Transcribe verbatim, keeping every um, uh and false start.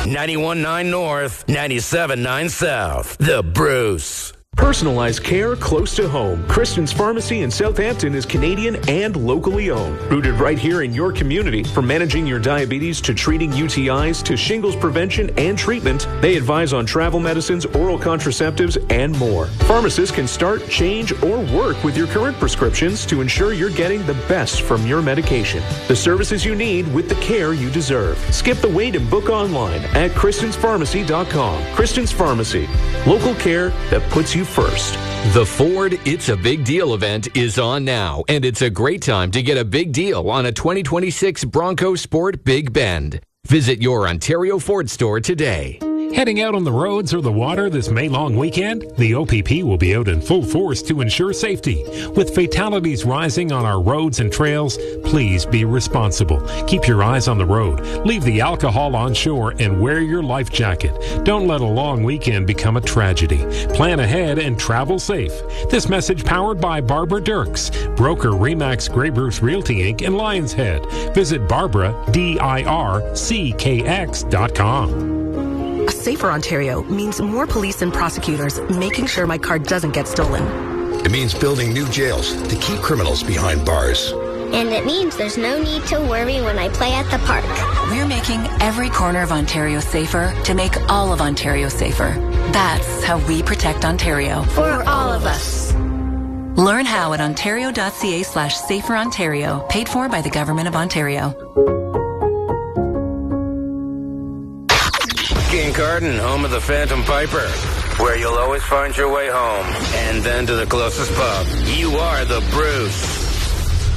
ninety-one point nine North, ninety-seven point nine South. The Bruce. Personalized care close to home. Kristen's Pharmacy in Southampton is Canadian and locally owned. Rooted right here in your community. From managing your diabetes to treating U T Is to shingles prevention and treatment, they advise on travel medicines, oral contraceptives, and more. Pharmacists can start, change, or work with your current prescriptions to ensure you're getting the best from your medication. The services you need with the care you deserve. Skip the wait and book online at kristens pharmacy dot com. Kristen's Pharmacy. Local care that puts you first. The Ford It's a Big Deal event is on now, and it's a great time to get a big deal on a twenty twenty-six Bronco Sport Big Bend. Visit your Ontario Ford store today. Heading out on the roads or the water this May long weekend? The O P P will be out in full force to ensure safety. With fatalities rising on our roads and trails, please be responsible. Keep your eyes on the road. Leave the alcohol on shore and wear your life jacket. Don't let a long weekend become a tragedy. Plan ahead and travel safe. This message powered by Barbara Dirks, broker Remax Grey Bruce Realty Incorporated in Lions Head. Visit Barbara, D I R C K X dot com. A safer Ontario means more police and prosecutors making sure my car doesn't get stolen. It means building new jails to keep criminals behind bars. And it means there's no need to worry when I play at the park. We're making every corner of Ontario safer to make all of Ontario safer. That's how we protect Ontario. For all of us. Learn how at ontario.ca slash safer Ontario. Paid for by the Government of Ontario. Kincardine, home of the Phantom Piper, where you'll always find your way home, and then to the closest pub. You are the Bruce.